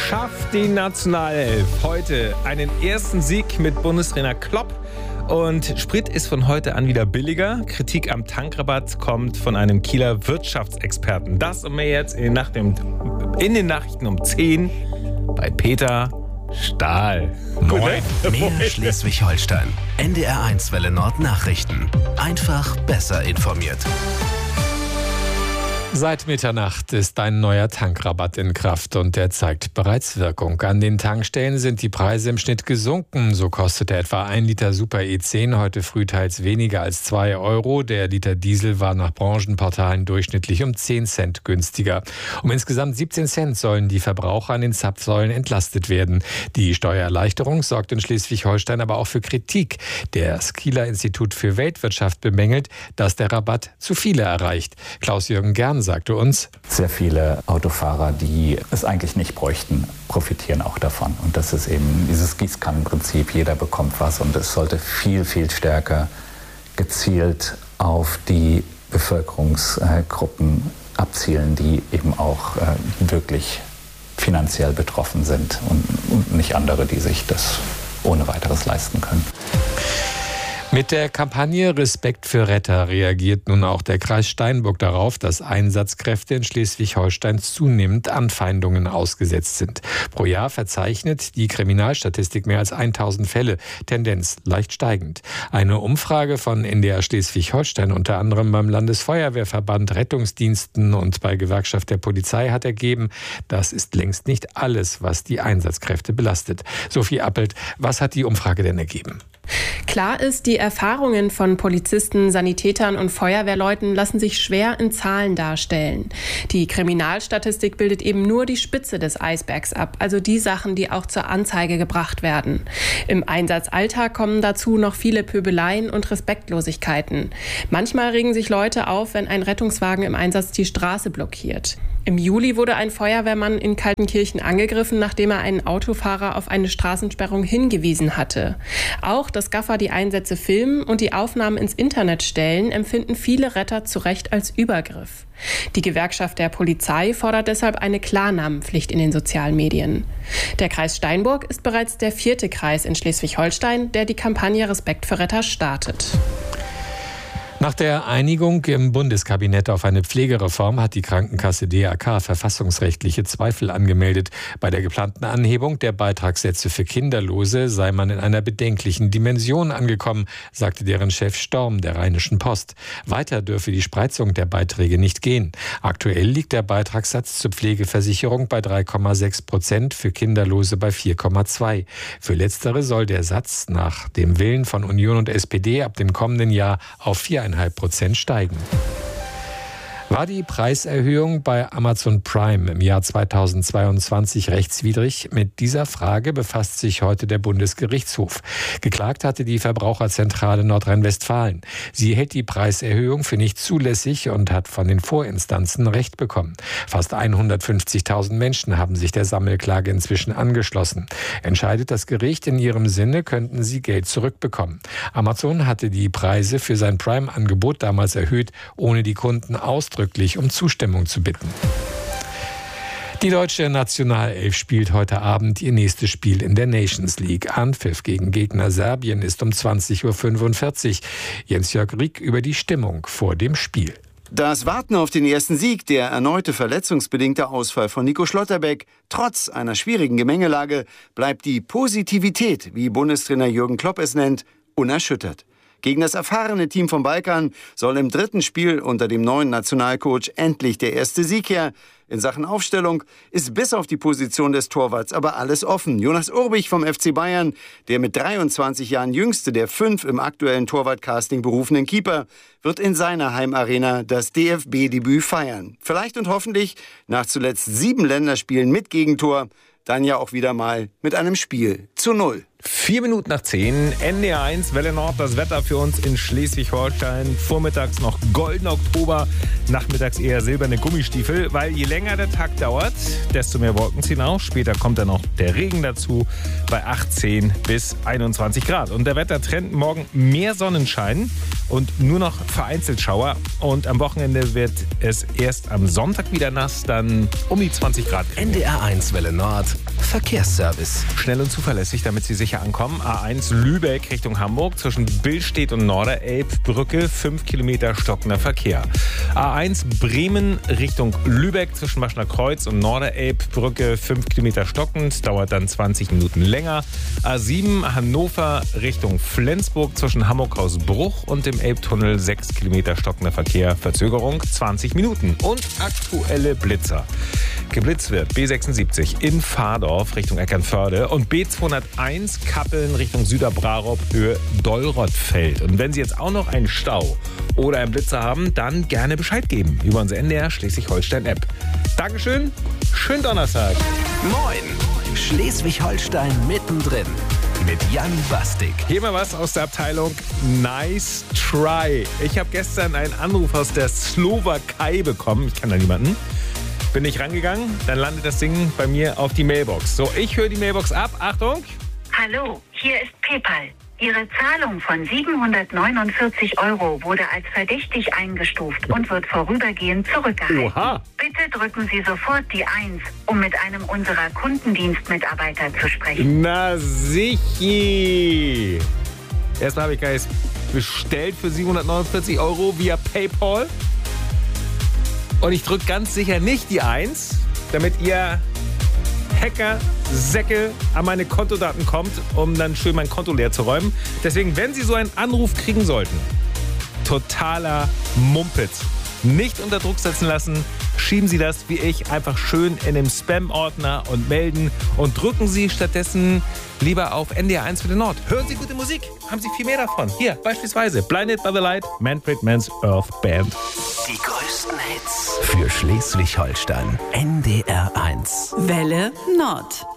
schafft die Nationalelf heute einen ersten Sieg mit Bundestrainer Klopp. Und Sprit ist von heute an wieder billiger. Kritik am Tankrabatt kommt von einem Kieler Wirtschaftsexperten. Das und mehr jetzt in den Nachrichten um 10 bei Peter Stahl. Moin, mehr Schleswig-Holstein. NDR1 Welle Nord Nachrichten. Einfach besser informiert. Seit Mitternacht ist ein neuer Tankrabatt in Kraft und der zeigt bereits Wirkung. An den Tankstellen sind die Preise im Schnitt gesunken. So kostete etwa 1 Liter Super E10 heute früh teils weniger als 2 Euro. Der Liter Diesel war nach Branchenportalen durchschnittlich um 10 Cent günstiger. Um insgesamt 17 Cent sollen die Verbraucher an den Zapfsäulen entlastet werden. Die Steuererleichterung sorgt in Schleswig-Holstein aber auch für Kritik. Das Kieler Institut für Weltwirtschaft bemängelt, dass der Rabatt zu viele erreicht. Klaus-Jürgen Gern sagte uns: Sehr viele Autofahrer, die es eigentlich nicht bräuchten, profitieren auch davon. Und das ist eben dieses Gießkannenprinzip, jeder bekommt was. Und es sollte viel, viel stärker gezielt auf die Bevölkerungsgruppen abzielen, die eben auch wirklich finanziell betroffen sind und nicht andere, die sich das ohne weiteres leisten können. Mit der Kampagne Respekt für Retter reagiert nun auch der Kreis Steinburg darauf, dass Einsatzkräfte in Schleswig-Holstein zunehmend Anfeindungen ausgesetzt sind. Pro Jahr verzeichnet die Kriminalstatistik mehr als 1000 Fälle, Tendenz leicht steigend. Eine Umfrage von NDR Schleswig-Holstein, unter anderem beim Landesfeuerwehrverband, Rettungsdiensten und bei Gewerkschaft der Polizei, hat ergeben, das ist längst nicht alles, was die Einsatzkräfte belastet. Sophie Appelt, was hat die Umfrage denn ergeben? Klar ist, die Erfahrungen von Polizisten, Sanitätern und Feuerwehrleuten lassen sich schwer in Zahlen darstellen. Die Kriminalstatistik bildet eben nur die Spitze des Eisbergs ab, also die Sachen, die auch zur Anzeige gebracht werden. Im Einsatzalltag kommen dazu noch viele Pöbeleien und Respektlosigkeiten. Manchmal regen sich Leute auf, wenn ein Rettungswagen im Einsatz die Straße blockiert. Im Juli wurde ein Feuerwehrmann in Kaltenkirchen angegriffen, nachdem er einen Autofahrer auf eine Straßensperrung hingewiesen hatte. Auch dass Gaffer die Einsätze filmen und die Aufnahmen ins Internet stellen, empfinden viele Retter zu Recht als Übergriff. Die Gewerkschaft der Polizei fordert deshalb eine Klarnamenpflicht in den sozialen Medien. Der Kreis Steinburg ist bereits der 4. Kreis in Schleswig-Holstein, der die Kampagne Respekt für Retter startet. Nach der Einigung im Bundeskabinett auf eine Pflegereform hat die Krankenkasse DAK verfassungsrechtliche Zweifel angemeldet. Bei der geplanten Anhebung der Beitragssätze für Kinderlose sei man in einer bedenklichen Dimension angekommen, sagte deren Chef Storm der Rheinischen Post. Weiter dürfe die Spreizung der Beiträge nicht gehen. Aktuell liegt der Beitragssatz zur Pflegeversicherung bei 3,6%, für Kinderlose bei 4,2%. Für letztere soll der Satz nach dem Willen von Union und SPD ab dem kommenden Jahr auf 4,5% steigen. War die Preiserhöhung bei Amazon Prime im Jahr 2022 rechtswidrig? Mit dieser Frage befasst sich heute der Bundesgerichtshof. Geklagt hatte die Verbraucherzentrale Nordrhein-Westfalen. Sie hält die Preiserhöhung für nicht zulässig und hat von den Vorinstanzen Recht bekommen. Fast 150.000 Menschen haben sich der Sammelklage inzwischen angeschlossen. Entscheidet das Gericht in ihrem Sinne, könnten sie Geld zurückbekommen. Amazon hatte die Preise für sein Prime-Angebot damals erhöht, ohne die Kunden ausdrücklich um Zustimmung zu bitten. Die deutsche Nationalelf spielt heute Abend ihr nächstes Spiel in der Nations League. Anpfiff gegen Gegner Serbien ist um 20:45 Uhr. Jens-Jörg Rieck über die Stimmung vor dem Spiel. Das Warten auf den ersten Sieg, der erneute verletzungsbedingte Ausfall von Nico Schlotterbeck, trotz einer schwierigen Gemengelage, bleibt die Positivität, wie Bundestrainer Jürgen Klopp es nennt, unerschüttert. Gegen das erfahrene Team vom Balkan soll im 3. Spiel unter dem neuen Nationalcoach endlich der erste Sieg her. In Sachen Aufstellung ist bis auf die Position des Torwarts aber alles offen. Jonas Urbich vom FC Bayern, der mit 23 Jahren jüngste der 5 im aktuellen Torwartcasting berufenen Keeper, wird in seiner Heimarena das DFB-Debüt feiern. Vielleicht und hoffentlich nach zuletzt 7 Länderspielen mit Gegentor, dann ja auch wieder mal mit einem Spiel zu 0. 4 Minuten nach 10, NDR 1, Welle Nord, das Wetter für uns in Schleswig-Holstein. Vormittags noch goldener Oktober, nachmittags eher silberne Gummistiefel, weil je länger der Tag dauert, desto mehr Wolken ziehen auf. Später kommt dann noch der Regen dazu bei 18 bis 21 Grad. Und der Wettertrend morgen mehr Sonnenschein und nur noch vereinzelt Schauer. Und am Wochenende wird es erst am Sonntag wieder nass, dann um die 20 Grad. NDR 1 Welle Nord, Verkehrsservice. Schnell und zuverlässig, damit Sie sicher ankommen. A1 Lübeck Richtung Hamburg zwischen Billstedt und Norderelbbrücke 5 Kilometer stockender Verkehr. A1 Bremen Richtung Lübeck zwischen Maschner Kreuz und Norderelbbrücke 5 Kilometer stockend, dauert dann 20 Minuten länger. A7 Hannover Richtung Flensburg zwischen Hamburg-Hausbruch und dem Elbtunnel 6 Kilometer stockender Verkehr, Verzögerung 20 Minuten. Und aktuelle Blitzer. Geblitzt wird B76 in Fahrdorf Richtung Eckernförde und B201 Kappeln Richtung Süderbrarup Höhe Dollrottfeld. Und wenn Sie jetzt auch noch einen Stau oder einen Blitzer haben, dann gerne Bescheid geben über unsere NDR Schleswig-Holstein-App. Dankeschön, schönen Donnerstag. Moin, Schleswig-Holstein mittendrin mit Jan Bastik. Hier mal was aus der Abteilung Nice Try. Ich habe gestern einen Anruf aus der Slowakei bekommen. Ich kann da niemanden. Bin ich rangegangen, dann landet das Ding bei mir auf die Mailbox. So, ich höre die Mailbox ab. Achtung. Hallo, hier ist PayPal. Ihre Zahlung von 749 € wurde als verdächtig eingestuft und wird vorübergehend zurückgehalten. Oha. Bitte drücken Sie sofort die 1, um mit einem unserer Kundendienstmitarbeiter zu sprechen. Na sichi. Erstmal habe ich gar nichts bestellt für 749 € via PayPal. Und ich drücke ganz sicher nicht die 1, damit ihr Hacker, Säcke an meine Kontodaten kommt, um dann schön mein Konto leer zu räumen. Deswegen, wenn Sie so einen Anruf kriegen sollten, totaler Mumpitz. Nicht unter Druck setzen lassen. Schieben Sie das, wie ich, einfach schön in den Spam-Ordner und melden. Und drücken Sie stattdessen lieber auf NDR 1 Welle Nord. Hören Sie gute Musik, haben Sie viel mehr davon. Hier, beispielsweise Blinded by the Light, Manfred Mann's Earth Band. Die größten Hits für Schleswig-Holstein. NDR 1. Welle Nord.